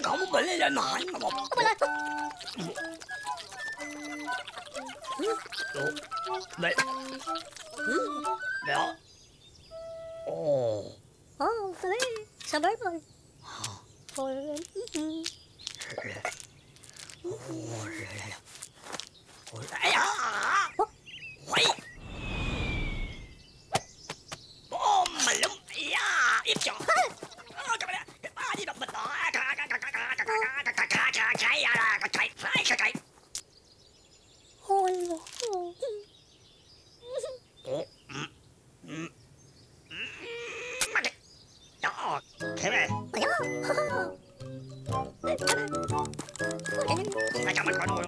kamu boleh nahan mo. 네. 네. 오. 그래. 사발벌. 벌. 야! 호이! 말름! 야! 입죠! 가만히! 빨리 넘어! 가야! 홀로. 야! 그래! 잠깐만!